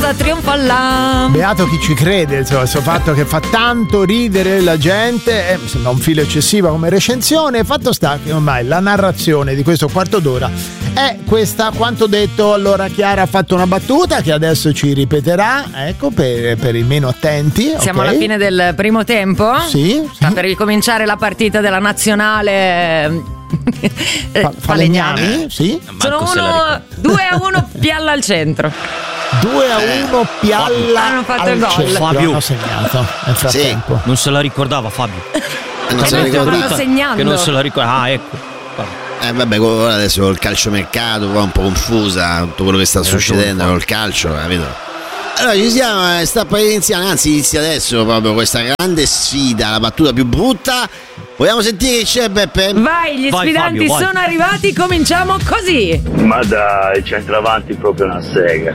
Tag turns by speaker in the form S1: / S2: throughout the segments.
S1: bellezza trionfa là.
S2: Beato chi ci crede, insomma, questo fatto che fa tanto ridere la gente, mi sembra un filo eccessiva come recensione. Fatto sta che ormai la narrazione di questo quarto d'ora è questa. Quanto detto, allora Chiara ha fatto una battuta che adesso ci ripeterà, ecco, per i meno attenti.
S1: Siamo
S2: okay?
S1: alla fine del primo tempo.
S2: Sì.
S1: Sta per ricominciare la partita della nazionale
S2: Falegnami, sì.
S1: Sono 2-1 Pialla al centro.
S2: 2-1 Pialla
S1: hanno fatto
S2: al
S1: il gol.
S2: centro.
S3: Fabio
S2: hanno segnato nel frattempo.
S3: Sì. Non se la ricordava Fabio.
S4: Non se la ricordava.
S1: Segnando.
S3: Che non se la ricordava. Ah, ecco.
S4: Vabbè, adesso col calciomercato va un po' confusa tutto quello che sta succedendo col calcio, capito? Allora ci siamo, sta per iniziare, anzi inizia adesso proprio questa grande sfida, la battuta più brutta. Vogliamo sentire che c'è, Beppe?
S1: Vai, gli sfidanti
S3: Fabio,
S1: sono arrivati, cominciamo così.
S5: Ma dai, centravanti proprio una sega.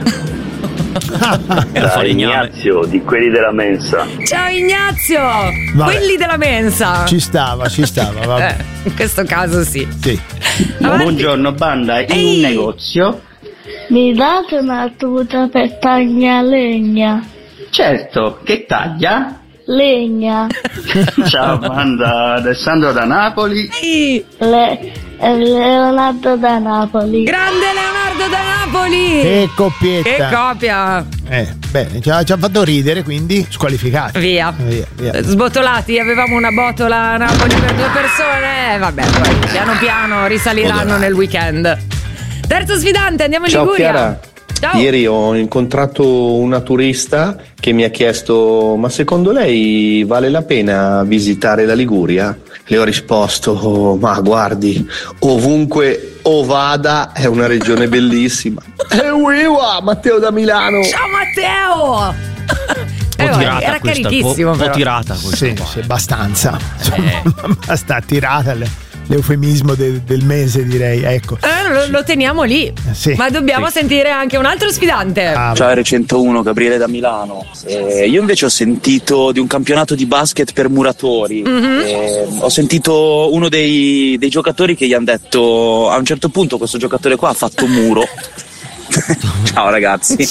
S5: Dai, Ignazio, di quelli della mensa.
S1: Ciao Ignazio,
S2: Vabbè.
S1: quelli della mensa.
S2: Ci stava, vabbè.
S1: In questo caso sì. Avanti.
S6: Buongiorno banda, in
S1: Ehi.
S6: un negozio.
S7: Mi date una tuta per tagliare legna?
S6: Certo, che taglia?
S7: Legna.
S6: Ciao banda, Alessandro da Napoli.
S1: Ehi,
S7: Leonardo da Napoli.
S1: grande Leonardo da Napoli.
S2: Che coppietta.
S1: Che copia.
S2: Bene, ci ha fatto ridere, quindi squalificati.
S1: Via.
S2: Via.
S1: Sbotolati, avevamo una botola a Napoli per 2 persone. Vabbè, poi piano piano risaliranno nel weekend. Terzo sfidante, andiamo in
S8: Ciao
S1: Liguria.
S8: Chiara,
S1: Ciao.
S8: ieri ho incontrato una turista che mi ha chiesto: ma secondo lei vale la pena visitare la Liguria? Le ho risposto: oh, ma guardi, ovunque o vada è una regione bellissima. Matteo da Milano.
S1: Ciao Matteo. Era carichissimo.
S3: Un po'
S1: però.
S3: tirata questa
S2: Sì,
S3: qua.
S2: sì, abbastanza. Basta tirata l'eufemismo del mese, direi, ecco.
S1: Lo teniamo lì.
S2: Sì.
S1: Ma dobbiamo sentire anche un altro sfidante.
S9: Ciao R101, Gabriele da Milano. Io invece ho sentito di un campionato di basket per muratori. Ho sentito uno dei giocatori che gli hanno detto: a un certo punto questo giocatore qua ha fatto un muro. Ciao ragazzi.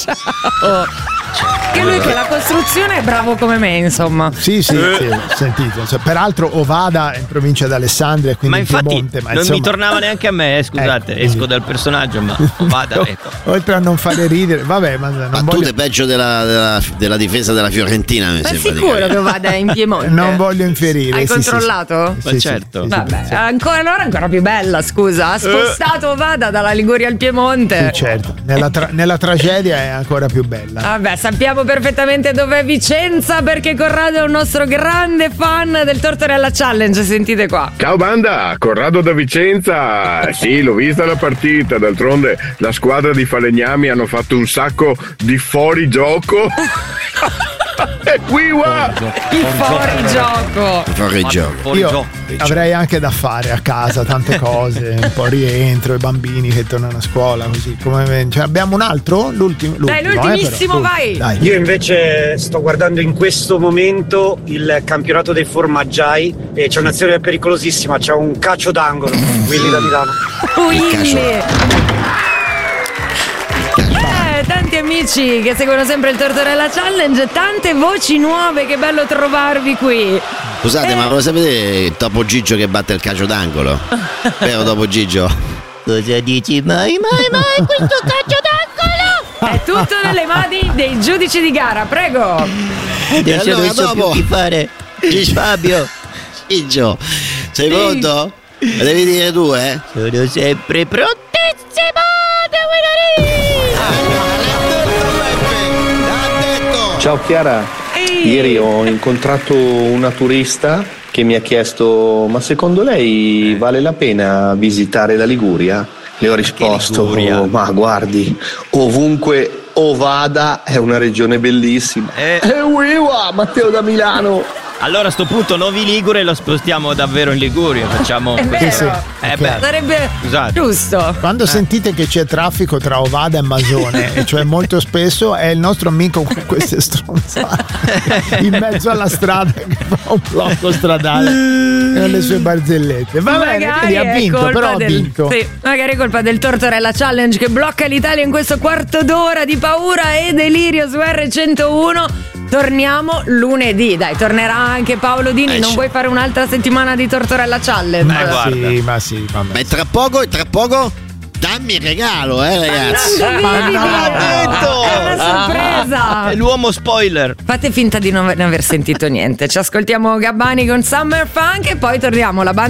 S1: Che lui che la costruzione è bravo come me, insomma.
S2: Sì, ho sentito. Cioè, peraltro Ovada è in provincia di Alessandria, quindi
S3: Ma
S2: in
S3: infatti
S2: Piemonte, ma
S3: non
S2: insomma,
S3: mi tornava neanche a me, scusate,
S2: ecco,
S3: esco dal personaggio, ma vada, ecco.
S2: Oltre a non fare ridere, vabbè, ma non
S4: Battute
S2: voglio,
S4: peggio della difesa della Fiorentina, mi
S1: Ma
S4: sembra.
S1: sicuro che vada in Piemonte?
S2: non voglio infierire.
S1: Hai
S2: sì,
S1: controllato?
S3: Ma certo.
S1: Vabbè, ancora più bella, scusa. Ha spostato Vada dalla Liguria al Piemonte.
S2: Sì, certo. Nella tragedia è ancora più bella.
S1: Vabbè, sappiamo perfettamente dov'è Vicenza, perché Corrado è un nostro grande fan del Tortorella Challenge. Sentite qua.
S10: Ciao banda, Corrado da Vicenza. Sì, l'ho vista la partita, d'altronde la squadra di Falegnami hanno fatto un sacco di fuorigioco. E qui va!
S1: Il fuorigioco.
S2: Io avrei anche da fare a casa tante cose, un po' rientro, i bambini che tornano a scuola, così come cioè, abbiamo un altro? L'ultimo
S1: Dai, l'ultimissimo,
S2: però.
S1: vai.
S2: Dai.
S11: Io invece sto guardando in questo momento il campionato dei formaggiai e c'è un'azione pericolosissima, c'è un calcio d'angolo, Willy da Milano.
S1: Tanti amici che seguono sempre il Tortorella Challenge, tante voci nuove, che bello trovarvi qui.
S4: Scusate, ma lo sapete Topo Gigio che batte il calcio d'angolo? Vero Topo Gigio?
S12: Cosa dici mai questo calcio d'angolo?
S1: È tutto nelle mani dei giudici di gara, prego.
S12: Adesso
S4: allora,
S12: non so più chi fare. Fabio.
S4: Gigio, sei pronto? Lo devi dire tu, eh?
S12: Sono sempre prontissimo.
S8: Ciao Chiara, ieri ho incontrato una turista che mi ha chiesto: ma secondo lei vale la pena visitare la Liguria? Le ho risposto: oh, ma guardi, ovunque o vada è una regione bellissima. Matteo da Milano.
S3: Allora a sto punto Novi Ligure lo spostiamo davvero in Liguria. Facciamo
S1: È vero. Sarebbe
S3: Scusate.
S1: giusto.
S2: Quando sentite che c'è traffico tra Ovada e Masone, e cioè molto spesso è il nostro amico con queste stronzate in mezzo alla strada che fa un blocco stradale con le sue barzellette. Va bene, quindi ha vinto, però ha vinto.
S1: Sì, magari è colpa del Tortorella Challenge che blocca l'Italia in questo quarto d'ora di paura e delirio su R101. Torniamo lunedì, dai, tornerà anche Paolo Dini. Non vuoi fare un'altra settimana di Tortorella Challenge?
S2: Ma sì, vabbè.
S4: Ma è tra poco, dammi il regalo, ragazzi.
S3: Ma non l'ha detto!
S1: È una sorpresa!
S3: È l'uomo spoiler.
S1: Fate finta di non aver sentito niente. Ci ascoltiamo Gabbani con Summer Funk e poi torniamo la banda